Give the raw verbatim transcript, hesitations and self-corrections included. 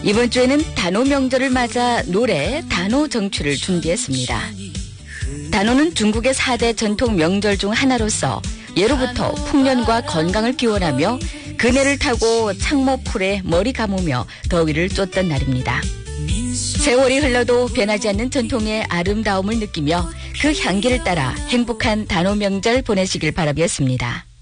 이번 주에는 단오 명절을 맞아 노래 단오 정추를 준비했습니다. 단오는 중국의 사 대 전통 명절 중 하나로서 예로부터 풍년과 건강을 기원하며 그네를 타고 창모풀에 머리 감으며 더위를 쫓던 날입니다. 세월이 흘러도 변하지 않는 전통의 아름다움을 느끼며 그 향기를 따라 행복한 단오 명절 보내시길 바라겠습니다.